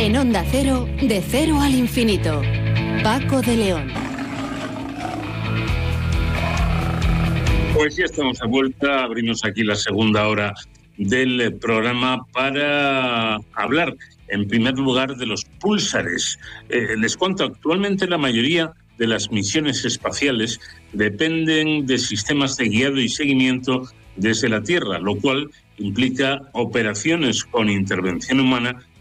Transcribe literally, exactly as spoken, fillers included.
En Onda Cero, de cero al infinito. Paco de León. Pues ya estamos a vuelta, abrimos aquí la segunda hora del programa para hablar, en primer lugar, de los púlsares. Eh, les cuento, actualmente la mayoría de las misiones espaciales dependen de sistemas de guiado y seguimiento desde la Tierra, lo cual implica operaciones con intervención humana